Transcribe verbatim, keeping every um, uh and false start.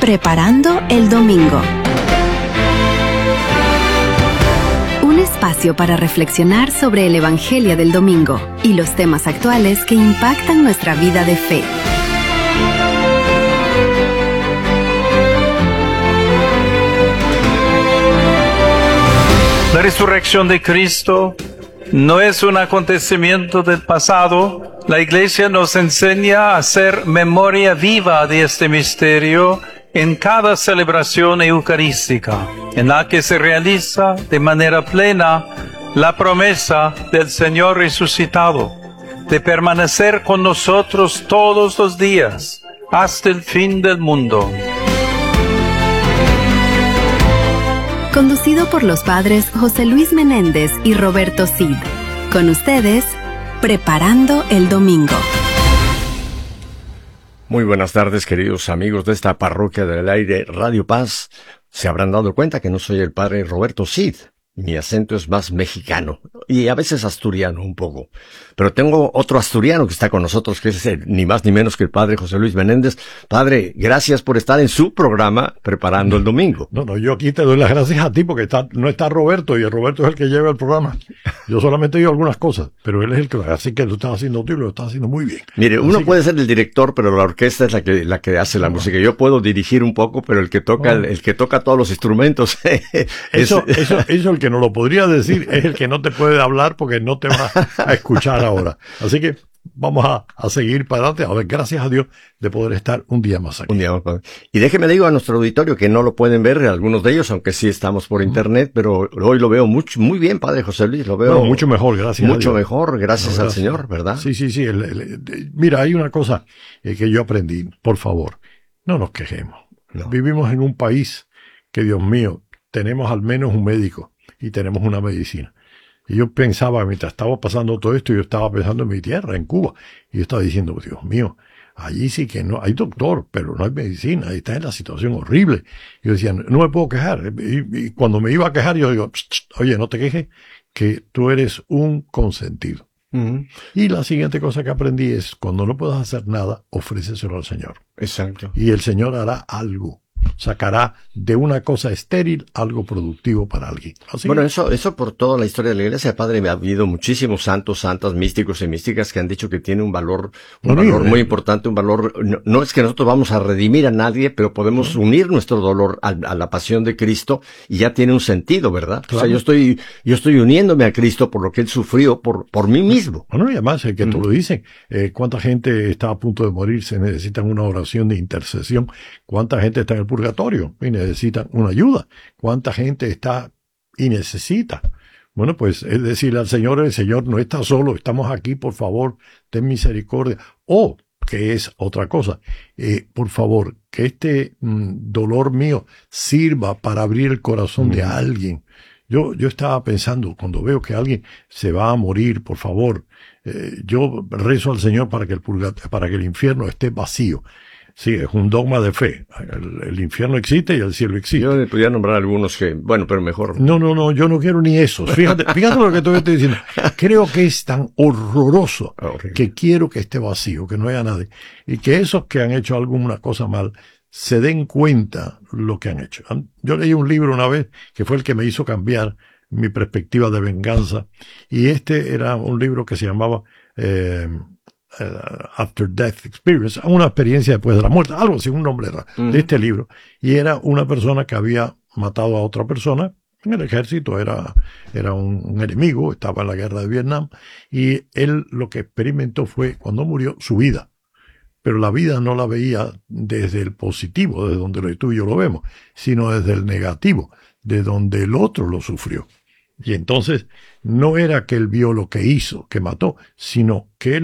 Preparando el Domingo. Un espacio para reflexionar sobre el Evangelio del Domingo y los temas actuales que impactan nuestra vida de fe. La resurrección de Cristo no es un acontecimiento del pasado. La Iglesia nos enseña a hacer memoria viva de este misterio en cada celebración eucarística, en la que se realiza de manera plena la promesa del Señor resucitado, de permanecer con nosotros todos los días, hasta el fin del mundo. Conducido por los padres José Luis Menéndez y Roberto Cid. Con ustedes, Preparando el Domingo. Muy buenas tardes, queridos amigos de esta parroquia del aire Radio Paz. Se habrán dado cuenta que no soy el padre Roberto Cid. Mi acento es más mexicano y a veces asturiano un poco. Pero tengo otro asturiano que está con nosotros, que es el, ni más ni menos que el padre José Luis Menéndez. Padre, gracias por estar en su programa Preparando el Domingo. No, no, yo aquí te doy las gracias a ti porque está, no está Roberto y el Roberto es el que lleva el programa. Yo solamente digo algunas cosas, pero él es el que, así que lo estás haciendo tú y lo estás haciendo muy bien. Mire, uno así puede que, ser el director, pero la orquesta es la que, la que hace la no, música. Yo puedo dirigir un poco, pero el que toca, no. el, el que toca todos los instrumentos. es, Eso, eso, eso el que no lo podría decir es el que no te puede hablar porque no te va a escuchar ahora. Así que vamos a, a seguir para adelante. A ver, gracias a Dios de poder estar un día más aquí. Un día más, padre. Y déjeme digo a nuestro auditorio que no lo pueden ver, algunos de ellos, aunque sí estamos por internet, pero hoy lo veo mucho, muy bien, padre José Luis, lo veo. Bueno, mucho mejor, gracias Mucho a Dios. mejor, gracias, no, gracias al Señor, ¿verdad? Sí, sí, sí. El, el, el, mira, hay una cosa eh, que yo aprendí. Por favor, no nos quejemos. No. Vivimos en un país que, Dios mío, tenemos al menos un médico y tenemos una medicina. Y yo pensaba, mientras estaba pasando todo esto, yo estaba pensando en mi tierra, en Cuba. Y yo estaba diciendo, Dios mío, allí sí que no, hay doctor, pero no hay medicina, ahí está en la situación horrible. Y yo decía, no me puedo quejar. Y, y cuando me iba a quejar, yo digo, oye, no te quejes, que tú eres un consentido. Uh-huh. Y la siguiente cosa que aprendí es, cuando no puedas hacer nada, ofréceselo al Señor. Exacto. Y el Señor hará algo. Sacará de una cosa estéril algo productivo para alguien. Así bueno, que, eso, eso por toda la historia de la Iglesia, padre, ha habido muchísimos santos, santas, místicos y místicas que han dicho que tiene un valor, un no, valor no, muy eh, importante, un valor, no, no es que nosotros vamos a redimir a nadie, pero podemos no. unir nuestro dolor a, a la pasión de Cristo y ya tiene un sentido, ¿verdad? Claro. O sea, yo estoy, yo estoy uniéndome a Cristo por lo que Él sufrió por, por mí mismo. Bueno, y además, es que mm. tú lo dices, eh, cuánta gente está a punto de morirse, necesitan una oración de intercesión, cuánta gente está en el purgatorio y necesitan una ayuda, cuánta gente está y necesita. Bueno, pues es decirle al Señor, el Señor no está solo, estamos aquí, por favor, ten misericordia. O, que es otra cosa, eh, por favor, que este mm, dolor mío sirva para abrir el corazón mm. de alguien. Yo, yo estaba pensando, cuando veo que alguien se va a morir, por favor, eh, yo rezo al Señor para que el purgatorio, para que el infierno esté vacío. Sí, es un dogma de fe. El, el infierno existe y el cielo existe. Yo le podría nombrar algunos que, bueno, pero mejor. No, no, no, yo no quiero ni eso. Fíjate, fíjate lo que te estoy diciendo. Creo que es tan horroroso Horrible. que quiero que esté vacío, que no haya nadie. Y que esos que han hecho alguna cosa mal se den cuenta lo que han hecho. Yo leí un libro una vez que fue el que me hizo cambiar mi perspectiva de venganza. Y este era un libro que se llamaba eh, Uh, After Death Experience, una experiencia después de la muerte, algo así, un nombre mm. de este libro. Y era una persona que había matado a otra persona en el ejército, era, era un, un enemigo, estaba en la guerra de Vietnam, y él lo que experimentó fue, cuando murió, su vida. Pero la vida no la veía desde el positivo, desde donde tú y yo lo vemos, sino desde el negativo, de donde el otro lo sufrió. Y entonces no era que él vio lo que hizo, que mató, sino que él